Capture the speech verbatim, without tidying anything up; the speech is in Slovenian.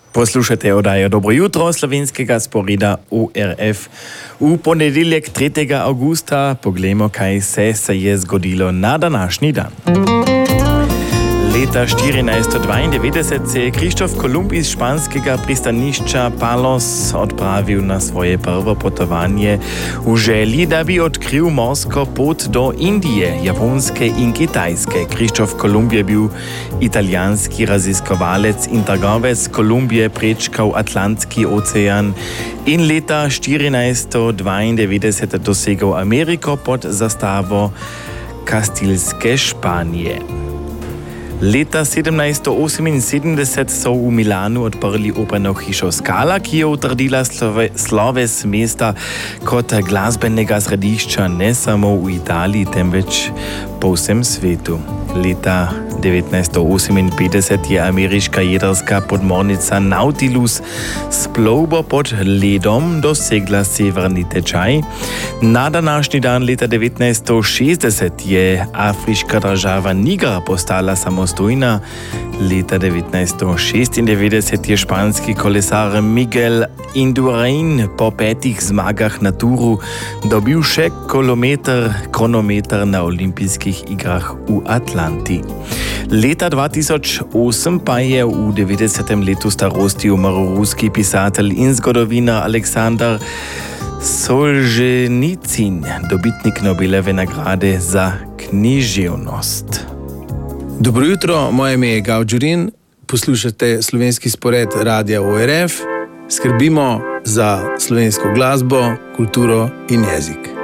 Poslušate oddajo Dobro jutro slovenskega sporeda U R F. V ponedeljek tretjega avgusta poglejmo, kaj se se je zgodilo na današnji dan. Leta štirinajststo dvaindevetdeset se je Krištof Kolumb iz španskega pristanišča Palos odpravil na svoje prvo potovanje v želji, da bi odkril morsko pot do Indije, Japonske in Kitajske. Krištof Kolumb je bil italijanski raziskovalec in trgovec. Kolumb je prečkal Atlantski ocean in leta štirinajststo dvaindevetdeset dosegel Ameriko pod zastavo Kastilske Španije. Leta sedemnajststo oseminsedemdeset so v Milanu odprli operno hišo Scala, ki je utrdila slove, sloves mesta kot glasbenega središča ne samo v Italiji, temveč po vsem svetu. Leta devetnajststo oseminpetdeset je ameriška jedrska podmornica Nautilus s plovbo pod ledom dosegla severni tečaj. Na današnji dan leta devetnajststo šestdeset je afriška država Niger postala samostojna. Leta devetnajststo šestindevetdeset je španski kolesar Miguel Indurain po petih zmagah na Touru dobil še kilometer, kronometer na olimpijskih igrah v Atlanti. Leta dva tisoč osem pa je v devetdesetem letu starosti umrl ruski pisatelj in zgodovinar Aleksandar Solženicin, dobitnik Nobelove nagrade za književnost. Dobro jutro, moje ime je Gav Đurin, poslušate slovenski spored Radia U R F, skrbimo za slovensko glasbo, kulturo in jezik.